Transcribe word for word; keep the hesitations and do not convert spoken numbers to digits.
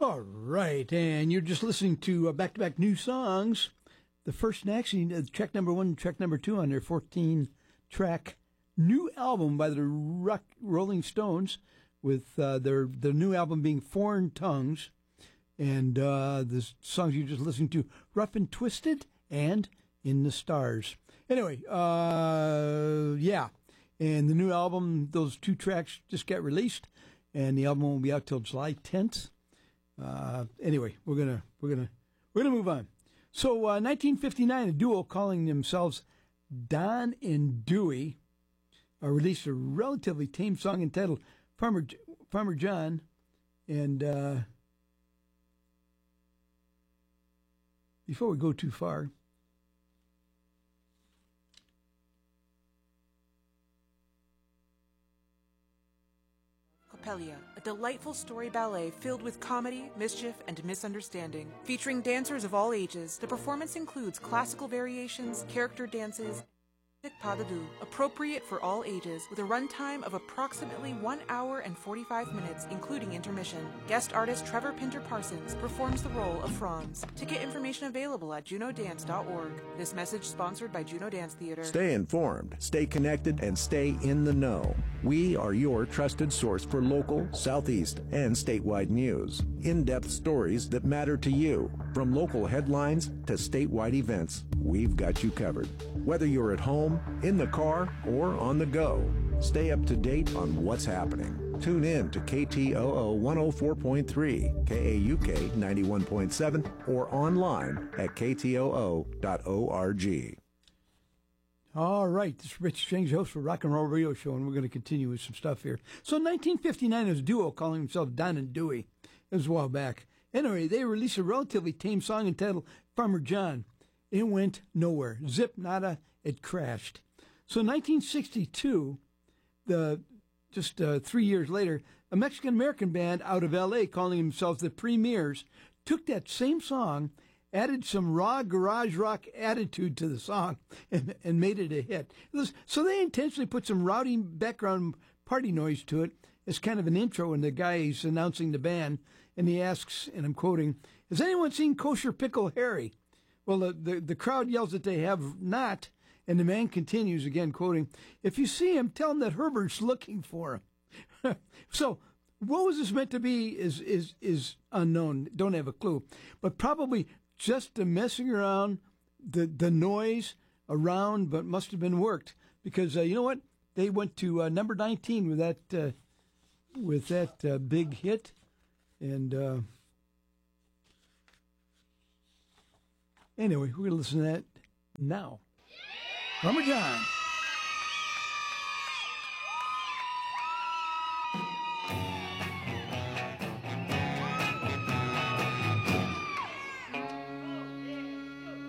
All right, and you're just listening to uh, back-to-back new songs. The first, and actually, uh, track number one and track number two on their fourteen-track new album by the Rock, Rolling Stones, with uh, their the new album being Foreign Tongues, and uh, the songs you're just listening to, Rough and Twisted and In the Stars. Anyway, uh, yeah, and the new album, those two tracks just got released, and the album won't be out till July tenth. Uh, anyway, we're gonna we're gonna we're gonna move on. So, uh, nineteen fifty-nine, a duo calling themselves Don and Dewey uh, released a relatively tame song entitled "Farmer Farmer John," and uh, before we go too far. Coppelia, a delightful story ballet filled with comedy, mischief, and misunderstanding. Featuring dancers of all ages, the performance includes classical variations, character dances, and pas de deux, appropriate for all ages, with a runtime of approximately one hour and forty-five minutes, including intermission. Guest artist Trevor Pinter Parsons performs the role of Franz. Ticket information available at juno dance dot org. This message sponsored by Juno Dance Theater. Stay informed, stay connected, and stay in the know. We are your trusted source for local, Southeast, and statewide news. In-depth stories that matter to you. From local headlines to statewide events, we've got you covered. Whether you're at home, in the car, or on the go, stay up to date on what's happening. Tune in to K T O O one oh four point three, K A U K ninety-one point seven, or online at K T O O dot org. All right, this is Rich Strange, host for Rock and Roll Radio Show, and we're going to continue with some stuff here. So in nineteen fifty-nine, there was a duo calling themselves Don and Dewey. It was a while back. Anyway, they released a relatively tame song entitled Farmer John. It went nowhere. Zip, nada, it crashed. So in nineteen sixty-two, the just uh, three years later, a Mexican-American band out of L A calling themselves the Premiers took that same song, added some raw garage rock attitude to the song, and, and made it a hit. So they intentionally put some rowdy background party noise to it as kind of an intro, and the guy is announcing the band, and he asks, and I'm quoting, "Has anyone seen Kosher Pickle Harry?" Well, the, the, the crowd yells that they have not, and the man continues, again quoting, "If you see him, tell him that Herbert's looking for him." So what was this meant to be is, is, is unknown. Don't have a clue. But probably just the messing around, the, the noise around, but must have been worked. Because, uh, you know what? They went to uh, number nineteen with that, uh, with that uh, big hit. And... Uh, Anyway, we're going to listen to that now. Farmer John.